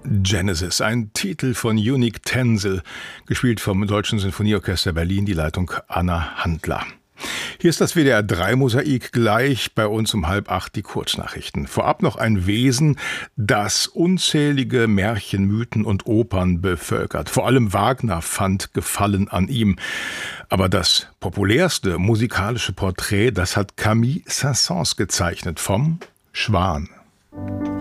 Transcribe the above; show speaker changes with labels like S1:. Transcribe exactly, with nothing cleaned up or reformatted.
S1: Genesis, ein Titel von Unique Tensel, gespielt vom Deutschen Sinfonieorchester Berlin, die Leitung Anna Handler. Hier ist das W D R drei Mosaik, gleich bei uns um halb acht die Kurznachrichten. Vorab noch ein Wesen, das unzählige Märchen, Mythen und Opern bevölkert. Vor allem Wagner fand Gefallen an ihm. Aber das populärste musikalische Porträt, das hat Camille Saint-Saëns gezeichnet vom Schwan.